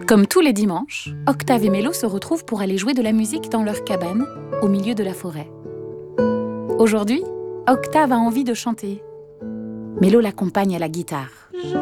Comme tous les dimanches, Octave et Mélo se retrouvent pour aller jouer de la musique dans leur cabane, au milieu de la forêt. Aujourd'hui, Octave a envie de chanter. Mélo l'accompagne à la guitare.